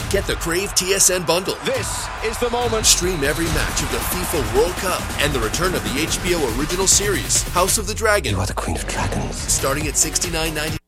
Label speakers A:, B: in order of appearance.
A: Get the Crave TSN bundle.
B: This is the moment.
A: Stream every match of the FIFA World Cup and the return of the HBO original series, House of the Dragon.
C: You are the Queen of Dragons.
A: Starting at $69.99